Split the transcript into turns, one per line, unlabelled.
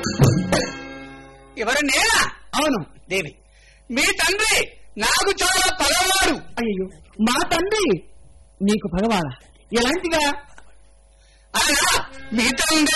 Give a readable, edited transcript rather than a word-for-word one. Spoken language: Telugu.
ఎవరు నేనా?
అవును
దేవి. మీ తండ్రి నాకు చాలా పగవాడు.
అయ్యో, మా తండ్రి నీకు పగవాడా? ఎలాంటిగా?
అలా మీతో ఉండే